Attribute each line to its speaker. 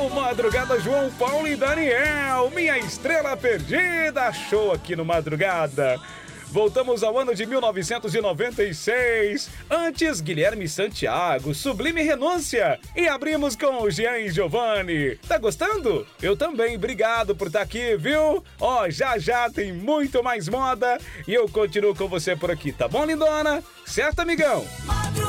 Speaker 1: No Madrugada, João Paulo e Daniel, minha estrela perdida, show aqui no Madrugada. Voltamos ao ano de 1996. Antes, Guilherme Santiago, Sublime Renúncia. E abrimos com o Jean e Giovanni. Tá gostando? Eu também, obrigado por estar aqui, viu? Ó, já tem muito mais moda. E eu continuo com você por aqui, tá bom, lindona? Certo, amigão?